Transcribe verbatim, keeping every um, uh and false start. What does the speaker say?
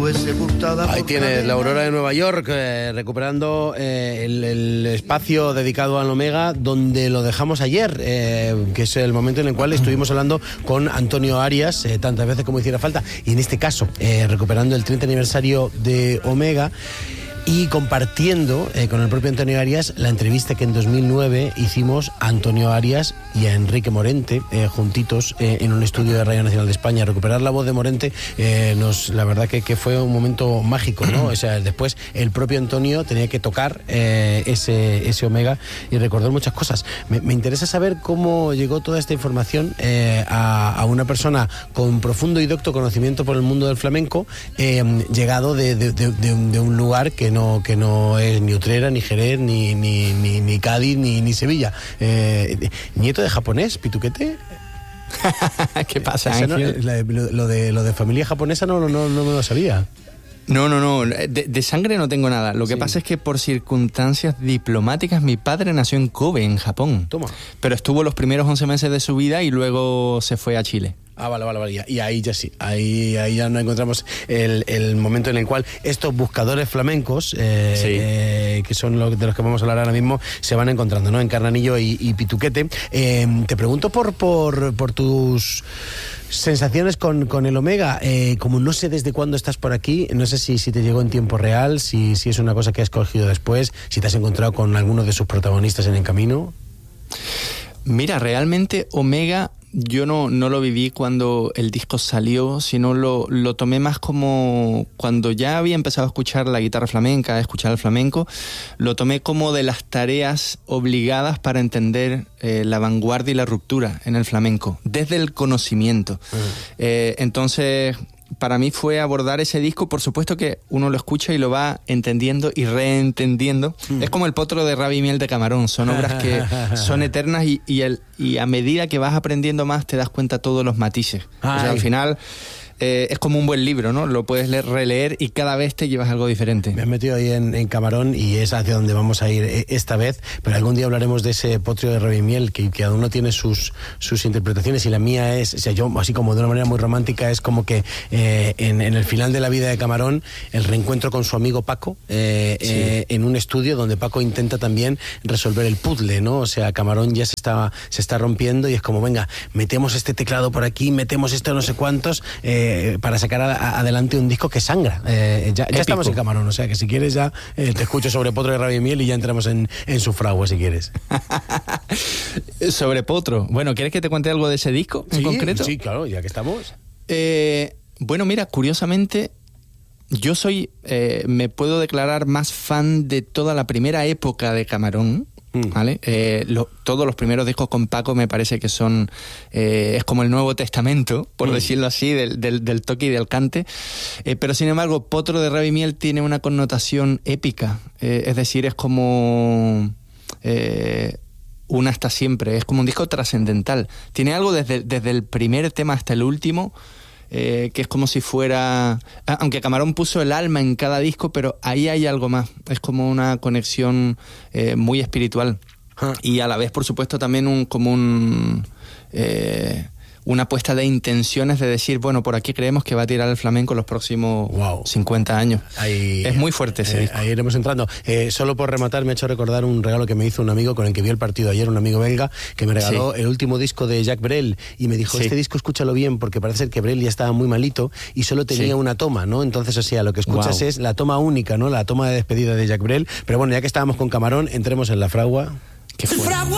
Ahí tienes la Aurora de Nueva York, eh, recuperando eh, el, el espacio dedicado al Omega, donde lo dejamos ayer, eh, que es el momento en el cual estuvimos hablando con Antonio Arias, eh, tantas veces como hiciera falta, y en este caso, eh, recuperando el treinta aniversario de Omega, y compartiendo eh, con el propio Antonio Arias la entrevista que en dos mil nueve hicimos a Antonio Arias y a Enrique Morente eh, juntitos eh, en un estudio de Radio Nacional de España. Recuperar la voz de Morente eh, nos, la verdad que, que fue un momento mágico, ¿no? O sea, después el propio Antonio tenía que tocar eh, ese, ese Omega y recordar muchas cosas. Me, me interesa saber cómo llegó toda esta información eh, a, a una persona con profundo y docto conocimiento por el mundo del flamenco, eh, llegado de, de, de, de, un, de un lugar que No, que no es ni Utrera, ni Jerez, ni, ni, ni, ni Cádiz, ni, ni Sevilla. Eh, ¿Nieto de japonés, Pituquete? ¿Qué pasa, no, la, lo, lo, de, lo de familia japonesa no, no, no, no me lo sabía. No, no, no. De, de sangre no tengo nada. Lo que sí. pasa es que por circunstancias diplomáticas mi padre nació en Kobe, en Japón. Toma. Pero estuvo los primeros once meses de su vida y luego se fue a Chile. Ah, vale, vale, vale. Y ahí ya sí, ahí, ahí ya nos encontramos el, el momento en el cual estos buscadores flamencos, eh, sí. eh, que son los de los que vamos a hablar ahora mismo, se van encontrando, ¿no? En Carnanillo y, y Pituquete. Eh, te pregunto por, por, por tus sensaciones con, con el Omega. Eh, como no sé desde cuándo estás por aquí, no sé si, si te llegó en tiempo real, si, si es una cosa que has cogido después, si te has encontrado con alguno de sus protagonistas en el camino. Mira, realmente Omega yo no, no lo viví cuando el disco salió, sino lo, lo tomé más como cuando ya había empezado a escuchar la guitarra flamenca, a escuchar el flamenco, lo tomé como de las tareas obligadas para entender eh, la vanguardia y la ruptura en el flamenco, desde el conocimiento. Uh-huh. Eh, entonces, para mí fue abordar ese disco, por supuesto que uno lo escucha y lo va entendiendo y reentendiendo. Mm. Es como el potro de Rabi Miel de Camarón, son obras que son eternas y, y, el, y a medida que vas aprendiendo más te das cuenta todos los matices. Ay. O sea, al final eh, es como un buen libro, ¿no? Lo puedes leer, releer y cada vez te llevas algo diferente. Me has metido ahí en, en Camarón y es hacia donde vamos a ir esta vez, pero algún día hablaremos de ese potro de Rabi Miel, que, que cada uno tiene sus, sus interpretaciones y la mía es, o sea, yo así como de una manera muy romántica, es como que eh, en, en el final de la vida de Camarón, el reencuentro con su amigo Paco eh, sí. eh, en un estudio donde Paco intenta también resolver el puzzle, ¿no? O sea, Camarón ya se está, se está rompiendo y es como, venga, metemos este teclado por aquí, metemos esto no sé cuántos, eh, para sacar a, a, adelante un disco que sangra. Eh, ya, ya estamos en Camarón, o sea que si quieres ya eh, te escucho sobre Potro de Rabi Miel y ya entramos en, en su fragua si quieres. Sobre Potro. Bueno, ¿quieres que te cuente algo de ese disco en sí, concreto? Sí, claro, ya que estamos. Eh, bueno, mira, curiosamente, yo soy, eh, me puedo declarar más fan de toda la primera época de Camarón. ¿Vale? Eh, lo, todos los primeros discos con Paco me parece que son eh, es como el Nuevo Testamento, por mm. decirlo así, del, del, del toque y del cante, eh, pero sin embargo Potro de Rabi Miel tiene una connotación épica, eh, es decir, es como eh, un hasta siempre, es como un disco trascendental, tiene algo desde, desde el primer tema hasta el último, Eh, que es como si fuera, aunque Camarón puso el alma en cada disco, pero ahí hay algo más, es como una conexión eh, muy espiritual. Huh. Y a la vez, por supuesto, también un como un eh, una puesta de intenciones de decir, bueno, por aquí creemos que va a tirar el flamenco los próximos wow. cincuenta años. Ahí, es muy fuerte ese eh, disco. Ahí iremos entrando. Eh, solo por rematar, me ha hecho recordar un regalo que me hizo un amigo con el que vi el partido ayer, un amigo belga, que me regaló sí. el último disco de Jacques Brel y me dijo, sí. este disco escúchalo bien, porque parece ser que Brel ya estaba muy malito y solo tenía sí. una toma, ¿no? Entonces, o sea, lo que escuchas wow. es la toma única, ¿no? La toma de despedida de Jacques Brel. Pero bueno, ya que estábamos con Camarón, entremos en la fragua. ¿Qué fue?